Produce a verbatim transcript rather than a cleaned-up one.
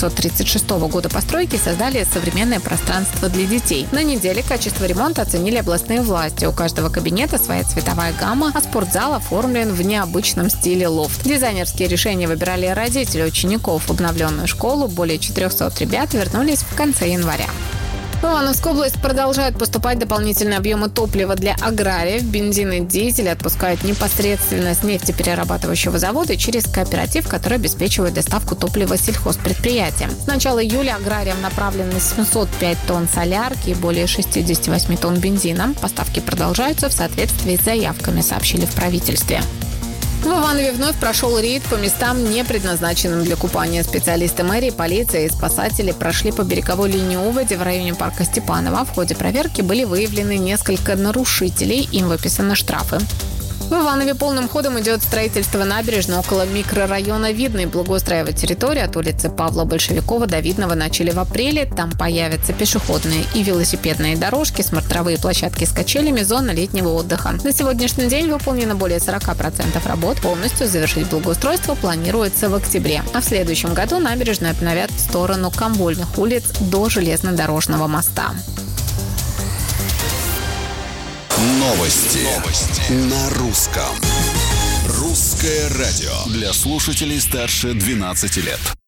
девятьсот тридцать шестого года постройки создали современное пространство для детей. На неделе качество ремонта оценили областные власти. У каждого кабинета своя цветовая гамма, а спортзал оформлен в необычном стиле лофт. Дизайнерские решения выбирали родители учеников. В обновленную школу более четырехсот ребят вернулись в конце января. В Ивановскую область продолжают поступать дополнительные объемы топлива для аграриев. Бензин и дизель отпускают непосредственно с нефтеперерабатывающего завода через кооператив, который обеспечивает доставку топлива сельхозпредприятиям. С начала июля аграриям направлены семьсот пять тонн солярки и более шестьдесят восемь тонн бензина. Поставки продолжаются в соответствии с заявками, сообщили в правительстве. В Иванове вновь прошел рейд по местам, не предназначенным для купания. Специалисты мэрии, полиция и спасатели прошли по береговой линии Уводи в районе парка Степанова. В ходе проверки были выявлены несколько нарушителей, им выписаны штрафы. В Иванове полным ходом идет строительство набережной около микрорайона Видный. Благоустраивать территорию от улицы Павла Большевикова до Видного начали в апреле. Там появятся пешеходные и велосипедные дорожки, смотровые площадки с качелями, зона летнего отдыха. На сегодняшний день выполнено более сорок процентов работ. Полностью завершить благоустройство планируется в октябре. А в следующем году набережную обновят в сторону Камбольных улиц до железнодорожного моста. Новости. Новости на русском. Русское радио для слушателей старше двенадцати лет.